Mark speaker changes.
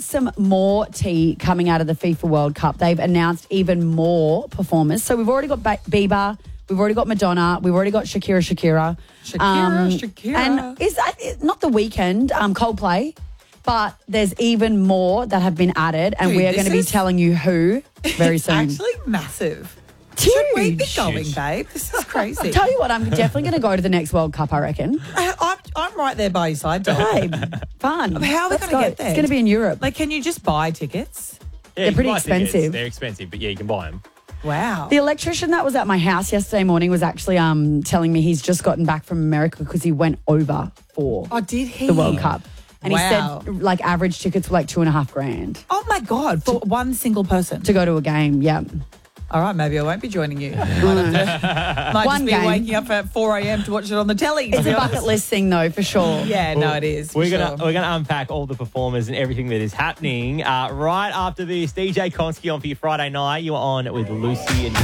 Speaker 1: some more tea coming out of the FIFA World Cup. They've announced even more performers. So we've already got Bieber, we've already got Madonna, we've already got Shakira.
Speaker 2: Shakira.
Speaker 1: And is that not The Weeknd, Coldplay? But there's even more that have been added, and
Speaker 2: Dude,
Speaker 1: we are going to be telling you who very soon.
Speaker 2: Actually massive.
Speaker 1: Huge.
Speaker 2: Should we be going, babe? This is crazy.
Speaker 1: Tell you what, I'm definitely going to go to the next World Cup, I reckon.
Speaker 2: I'm right there by your side, dog.
Speaker 1: Babe, fun.
Speaker 2: How are we
Speaker 1: Let's
Speaker 2: going to
Speaker 1: go.
Speaker 2: get there?
Speaker 1: It's going to be in Europe.
Speaker 2: Like, can you just buy tickets?
Speaker 3: Yeah,
Speaker 1: They're
Speaker 3: you
Speaker 1: pretty
Speaker 3: can buy tickets.
Speaker 1: expensive.
Speaker 3: They're expensive, but yeah, you can buy them.
Speaker 2: Wow.
Speaker 1: The electrician that was at my house yesterday morning was actually telling me he's just gotten back from America because he went over for
Speaker 2: Oh, did he?
Speaker 1: the World Cup. And
Speaker 2: Wow.
Speaker 1: he said, like, average tickets were like $2,500
Speaker 2: Oh, my God. For one single person.
Speaker 1: to go to a game. Yeah.
Speaker 2: All right, maybe I won't be joining you. Might
Speaker 1: One
Speaker 2: just be
Speaker 1: game.
Speaker 2: waking up at 4 a.m. to watch it on the telly. to
Speaker 1: It's
Speaker 2: be
Speaker 1: a
Speaker 2: honest.
Speaker 1: bucket list thing, though, for sure.
Speaker 2: Yeah, no, it is.
Speaker 3: We're gonna unpack all the performers and everything that is happening right after this. DJ Konski on for your Friday night. You're on with Lucy and